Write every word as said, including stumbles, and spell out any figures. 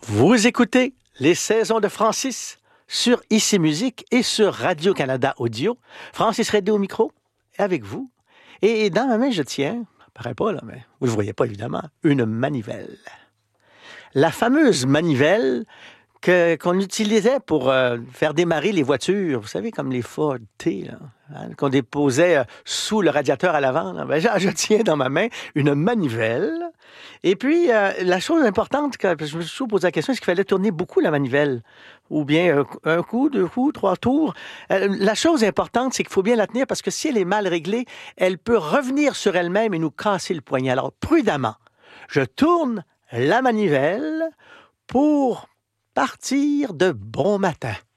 Vous écoutez les saisons de Francis sur Ici Musique et sur Radio-Canada Audio. Francis Redé au micro, avec vous. Et dans ma main, je tiens, ça paraît pas là, mais vous ne le voyez pas évidemment, une manivelle. La fameuse manivelle que, qu'on utilisait pour euh, faire démarrer les voitures, vous savez, comme les Ford T, là, hein, qu'on déposait euh, sous le radiateur à l'avant. Là. Ben, je, je tiens dans ma main une manivelle. Et puis, euh, la chose importante, que je me suis toujours posé la question, c'est qu'il fallait tourner beaucoup la manivelle. Ou bien euh, un coup, deux coups, trois tours. Euh, la chose importante, c'est qu'il faut bien la tenir parce que si elle est mal réglée, elle peut revenir sur elle-même et nous casser le poignet. Alors, prudemment, je tourne la manivelle pour partir de bon matin.